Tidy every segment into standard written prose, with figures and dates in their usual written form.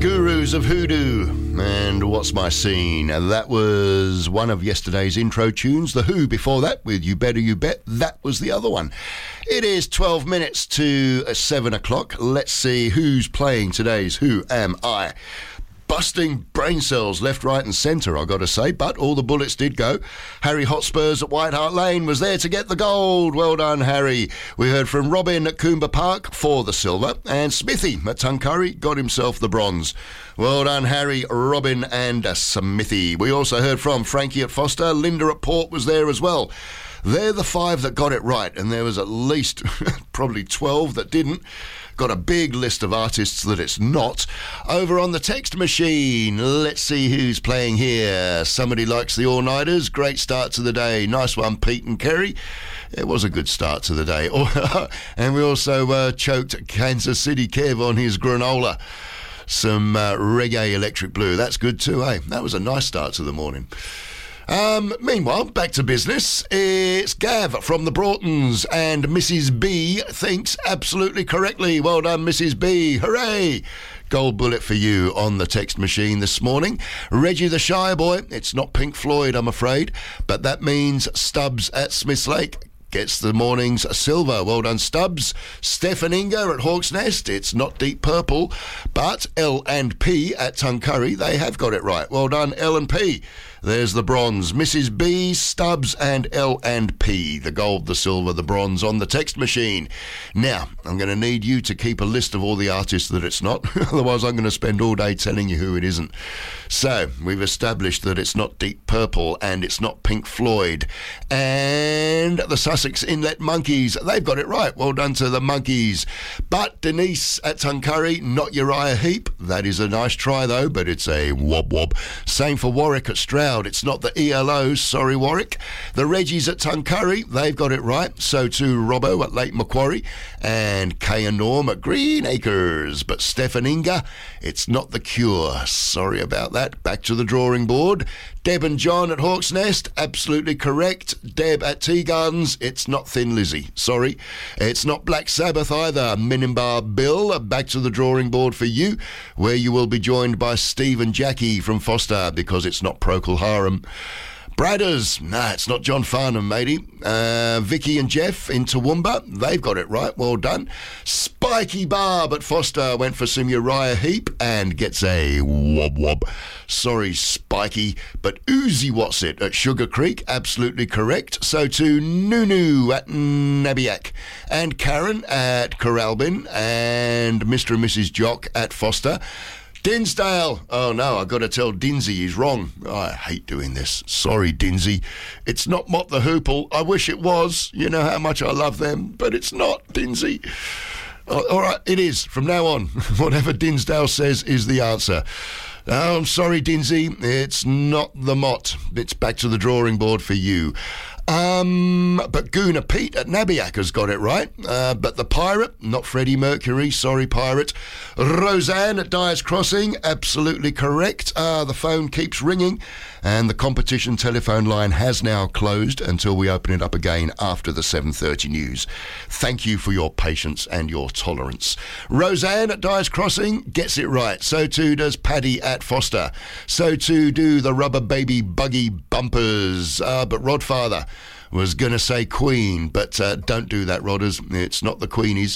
Gurus of Hoodoo and What's My Scene. That was one of yesterday's intro tunes. The Who before that with You Better You Bet. That was the other one. It is 12 minutes to 7 o'clock. Let's see who's playing today's Who Am I. Busting brain cells left, right and centre, I've got to say, but all the bullets did go. Harry Hotspurs at White Hart Lane was there to get the gold. Well done, Harry. We heard from Robin at Coomber Park for the silver, and Smithy at Tuncurry got himself the bronze. Well done, Harry, Robin and Smithy. We also heard from Frankie at Foster. Linda at Port was there as well. They're the 5 that got it right, and there was at least probably 12 that didn't. Got a big list of artists that it's not. Over on the text machine, let's see who's playing here. Somebody likes the all-nighters. Great start to the day. Nice one, Pete and Kerry. It was a good start to the day. And we also choked Kansas City Kev on his granola. Some reggae electric blue. That's good too, eh? That was a nice start to the morning. Meanwhile, back to business. It's Gav from the Broughtons, and Mrs. B thinks absolutely correctly. Well done, Mrs. B. Hooray! Gold bullet for you on the text machine this morning. Reggie the Shire Boy. It's not Pink Floyd, I'm afraid, but that means Stubbs at Smiths Lake gets the morning's silver. Well done, Stubbs. Steph and Inga at Hawk's Nest. It's not Deep Purple, but L and P at Tuncurry. They have got it right. Well done, L and P. There's the bronze. Mrs. B, Stubbs and L and P. The gold, the silver, the bronze on the text machine. Now, I'm going to need you to keep a list of all the artists that it's not. Otherwise, I'm going to spend all day telling you who it isn't. So, we've established that it's not Deep Purple and it's not Pink Floyd. And the Sussex Inlet Monkeys, they've got it right. Well done to the Monkeys. But Denise at Tuncurry, not Uriah Heep. That is a nice try, though, but it's a wob-wob. Same for Warwick at Stroud. It's not the ELOs, sorry Warwick. The Reggies at Tuncurry, they've got it right. So too Robbo at Lake Macquarie and Kay and Norm at Green Acres. But Steph and Inga, it's not the Cure. Sorry about that. Back to the drawing board. Deb and John at Hawk's Nest, absolutely correct. Deb at Tea Gardens, it's not Thin Lizzy. Sorry. It's not Black Sabbath either. Minimbar Bill, back to the drawing board for you, where you will be joined by Steve and Jackie from Foster, because it's not Procol Harum. Bradders, it's not John Farnham, matey. Vicky and Jeff in Toowoomba, they've got it right, well done. Spiky Barb at Foster went for some Uriah Heep and gets a wob-wob. Sorry, Spiky, but Uzi Watsit at Sugar Creek, absolutely correct. So too Nunu at Nabiac, and Karen at Corralbin, and Mr. and Mrs. Jock at Foster. Dinsdale. Oh, no, I've got to tell Dinsey he's wrong. I hate doing this. Sorry, Dinsey. It's not Mott the Hoople. I wish it was. You know how much I love them, but it's not, Dinsey. All right, it is. From now on, whatever Dinsdale says is the answer. Oh, I'm sorry, Dinsey. It's not the Mott. It's back to the drawing board for you. But Gooner Pete at Nabiac has got it right. But the Pirate, not Freddie Mercury, sorry Pirate. Roseanne at Dyer's Crossing, absolutely correct. The phone keeps ringing, and the competition telephone line has now closed until we open it up again after the 7:30 news. Thank you for your patience and your tolerance. Roseanne at Dyer's Crossing gets it right. So too does Paddy at Foster. So too do the Rubber Baby Buggy Bumpers. But Rodfather was going to say Queen, but don't do that, Rodders. It's not the Queenies.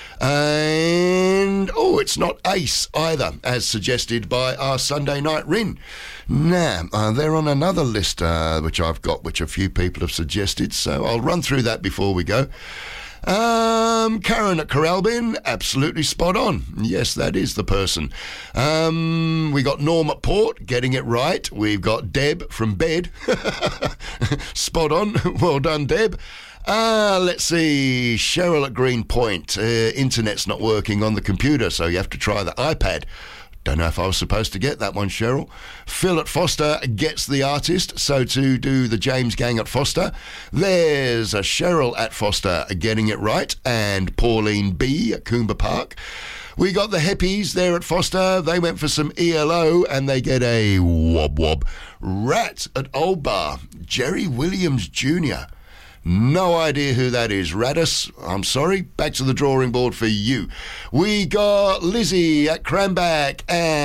And, it's not Ace either, as suggested by our Sunday Night Rin. Now, they're on another list which I've got, which a few people have suggested, so I'll run through that before we go. Karen at Corralbin, absolutely spot on. Yes, that is the person. We got Norm at Port, getting it right. We've got Deb from Bed. Spot on. Well done, Deb. Let's see. Cheryl at Green Point. Internet's not working on the computer, so you have to try the iPad. Don't know if I was supposed to get that one, Cheryl. Phil at Foster gets the artist, so too do the James Gang at Foster. There's a Cheryl at Foster getting it right, and Pauline B at Coomber Park. We got the Heppies there at Foster. They went for some ELO, and they get a wob-wob. Rat at Old Bar. Jerry Williams Jr. No idea who that is. Radis, I'm sorry. Back to the drawing board for you. We got Lizzie at Cranback,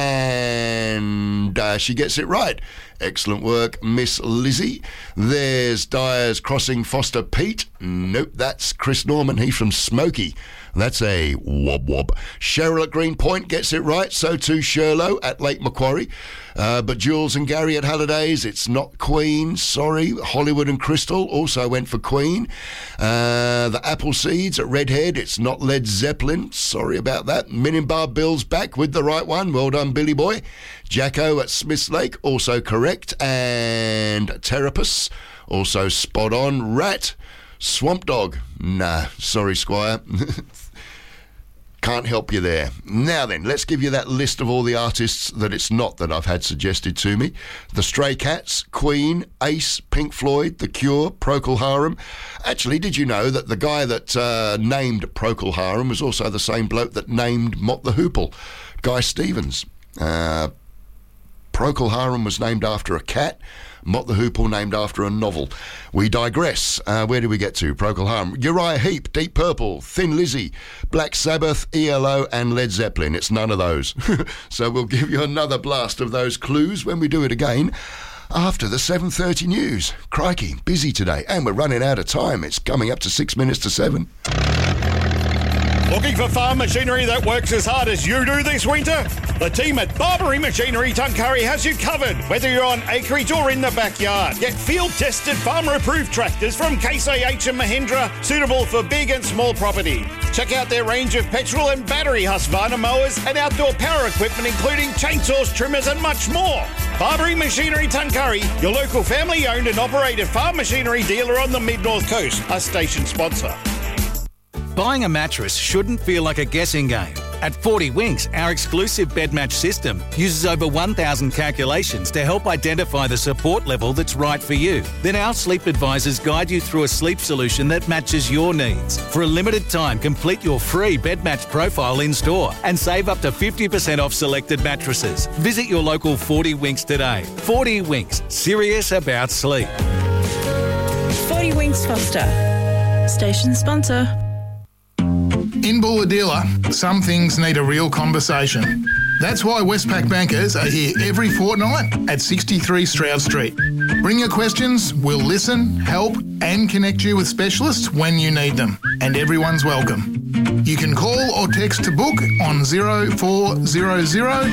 and she gets it right. Excellent work, Miss Lizzie. There's Dyers Crossing Foster Pete. Nope, that's Chris Norman. He's from Smoky. That's a wob. Cheryl at Green Point gets it right. So too Sherlow at Lake Macquarie. But Jules and Gary at Hallidays, it's not Queen. Sorry. Hollywood and Crystal also went for Queen. The Apple Seeds at Redhead, it's not Led Zeppelin. Sorry about that. Minimbar Bill's back with the right one. Well done, Billy Boy. Jacko at Smiths Lake, also correct. And Terapus, also spot on. Rat, Swamp Dog. Nah, sorry, Squire. Can't help you there. Now then, let's give you that list of all the artists that it's not that I've had suggested to me. The Stray Cats, Queen, Ace, Pink Floyd, The Cure, Procol Harum. Actually, did you know that the guy that named Procol Harum was also the same bloke that named Mott the Hoople, Guy Stevens? Procol Harum was named after a cat. Mott the Hoople named after a novel. We digress. Where do we get to? Procol Harum, Uriah Heep, Deep Purple, Thin Lizzy, Black Sabbath, ELO and Led Zeppelin. It's none of those. So we'll give you another blast of those clues when we do it again after the 7:30 news. Crikey, busy today, and we're running out of time. It's coming up to 6 minutes to 7. Looking for farm machinery that works as hard as you do this winter? The team at Barbary Machinery Tuncurry has you covered, whether you're on acreage or in the backyard. Get field-tested, farmer-approved tractors from Case IH and Mahindra, suitable for big and small property. Check out their range of petrol and battery Husqvarna mowers and outdoor power equipment, including chainsaws, trimmers and much more. Barbary Machinery Tuncurry, your local family-owned and operated farm machinery dealer on the Mid-North Coast, a station sponsor. Buying a mattress shouldn't feel like a guessing game. At 40 Winks, our exclusive bed match system uses over 1,000 calculations to help identify the support level that's right for you. Then our sleep advisors guide you through a sleep solution that matches your needs. For a limited time, complete your free bed match profile in store and save up to 50% off selected mattresses. Visit your local 40 Winks today. 40 Winks, serious about sleep. 40 Winks Foster, station sponsor. In Bulahdelah, some things need a real conversation. That's why Westpac bankers are here every fortnight at 63 Stroud Street. Bring your questions, we'll listen, help and connect you with specialists when you need them. And everyone's welcome. You can call or text to book on 0400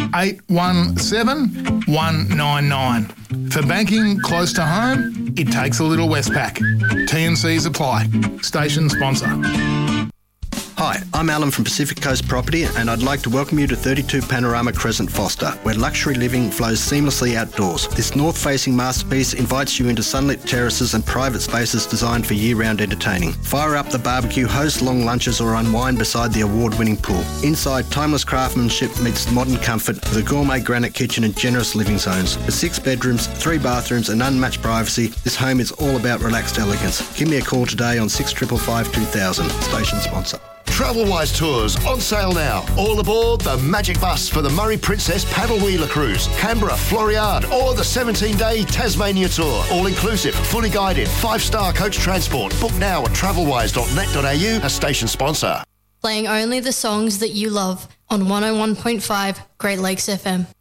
817 199. For banking close to home, it takes a little Westpac. T&Cs apply. Station sponsor. Hi, I'm Alan from Pacific Coast Property and I'd like to welcome you to 32 Panorama Crescent Foster, where luxury living flows seamlessly outdoors. This north-facing masterpiece invites you into sunlit terraces and private spaces designed for year-round entertaining. Fire up the barbecue, host long lunches or unwind beside the award-winning pool. Inside, timeless craftsmanship meets modern comfort with a gourmet granite kitchen and generous living zones. With 6 bedrooms, 3 bathrooms and unmatched privacy, this home is all about relaxed elegance. Give me a call today on 6555 2000. Station sponsor. Travelwise Tours on sale now. All aboard the Magic Bus for the Murray Princess Paddle Wheeler Cruise, Canberra, Floriade, or the 17-day Tasmania Tour. All inclusive, fully guided, 5-star coach transport. Book now at travelwise.net.au, a station sponsor. Playing only the songs that you love on 101.5 Great Lakes FM.